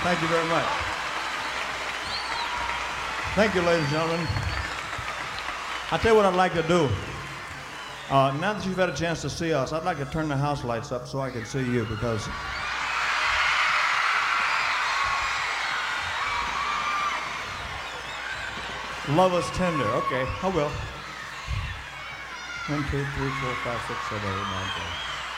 Thank you very much. Thank you, ladies and gentlemen. I'll tell you what I'd like to do. Now that you've had a chance to see us, I'd like to turn the house lights up so I can see you, because love is tender. Okay, I will. 1, 2, 3, 4, 5, 6, 7, 8, 9, 10.